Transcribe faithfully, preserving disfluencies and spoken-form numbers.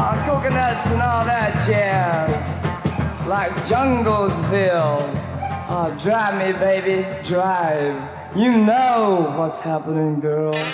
Ah, coconuts and all that jazz, like Junglesville. Ah, drive me, baby, drive. You know what's happening, girl.